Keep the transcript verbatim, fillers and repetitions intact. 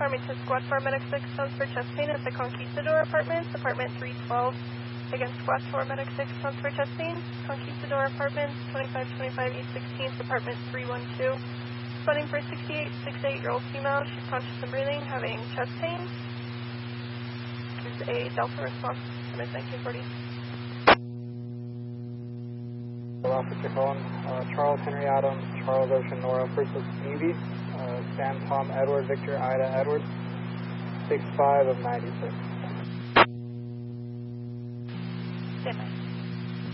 Farmington Squad four Medic six, sounds for chest pain at the Conquistador Apartments, Apartment three twelve. Again, Squad four Medic six, sounds for chest pain, Conquistador Apartments, twenty-five twenty-five East sixteenth, Apartment three one two. Responding for sixty-eight, sixty-eight-year-old female, she's conscious and breathing, having chest pain. There's a Delta response, nineteen forty. Officer calling, uh, Charles Henry Adams, Charles Ocean Nora, Princess Evie, uh, Sam Tom Edward, Victor Ida Edward, six five of ninety-six. Stand by.